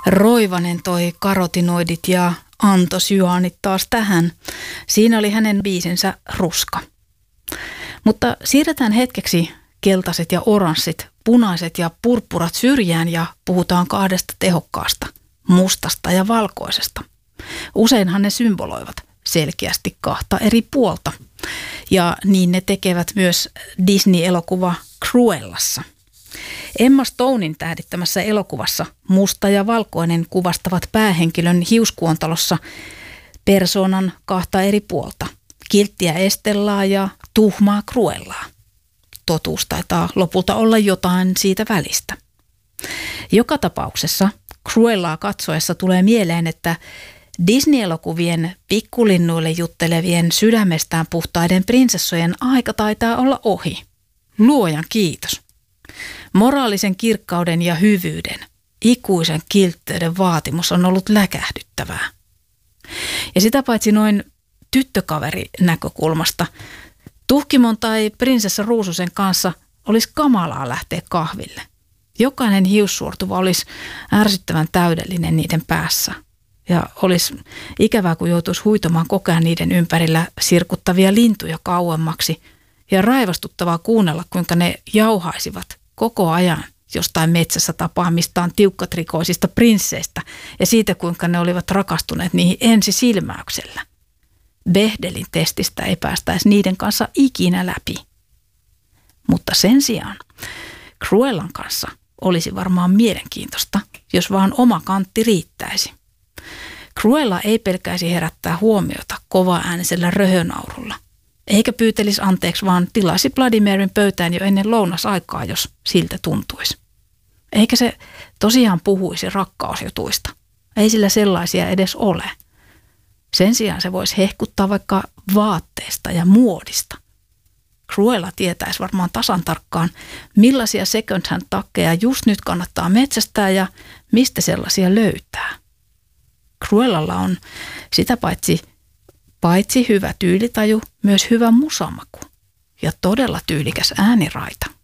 Roivanen toi karotinoidit ja antosyaanit taas tähän. Siinä oli hänen biisinsä Ruska. Mutta siirretään hetkeksi keltaiset ja oranssit, punaiset ja purppurat syrjään ja puhutaan kahdesta tehokkaasta, mustasta ja valkoisesta. Useinhan ne symboloivat selkeästi kahta eri puolta. Ja niin ne tekevät myös Disney-elokuva Cruellassa. Emma Stonein tähdittämässä elokuvassa musta ja valkoinen kuvastavat päähenkilön hiuskuontalossa persoonan kahta eri puolta. Kilttiä Estellaa ja tuhmaa Cruellaa. Totuus taitaa lopulta olla jotain siitä välistä. Joka tapauksessa Cruellaa katsoessa tulee mieleen, että Disney-elokuvien pikkulinnuille juttelevien sydämestään puhtaiden prinsessojen aika taitaa olla ohi. Luojan kiitos. Moraalisen kirkkauden ja hyvyyden, ikuisen kiltteyden vaatimus on ollut läkähdyttävää. Ja sitä paitsi noin tyttökaveri näkökulmasta, Tuhkimon tai prinsessa Ruususen kanssa olisi kamalaa lähteä kahville. Jokainen hiussuortuva olisi ärsyttävän täydellinen niiden päässä. Ja olisi ikävää, kun joutuisi huitomaan koko ajan niiden ympärillä sirkuttavia lintuja kauemmaksi. Ja raivastuttavaa kuunnella, kuinka ne jauhaisivat koko ajan jostain metsässä tapaamistaan tiukkatrikoisista prinsseistä ja siitä, kuinka ne olivat rakastuneet niihin ensisilmäyksellä. Behdelin testistä ei päästäisi niiden kanssa ikinä läpi. Mutta sen sijaan Cruellan kanssa olisi varmaan mielenkiintoista, jos vaan oma kantti riittäisi. Cruella ei pelkäisi herättää huomiota kovaäänisellä röhönaurulla, eikä pyytelisi anteeksi, vaan tilaisi Bloody Maryn pöytään jo ennen lounasaikaa, jos siltä tuntuisi. Eikä se tosiaan puhuisi rakkausjutuista. Ei sillä sellaisia edes ole. Sen sijaan se voisi hehkuttaa vaikka vaatteesta ja muodista. Cruella tietäisi varmaan tasan tarkkaan, millaisia second hand takkeja just nyt kannattaa metsästää ja mistä sellaisia löytää. Cruellalla on sitä paitsi hyvä tyylitaju, myös hyvä musamaku ja todella tyylikäs ääniraita.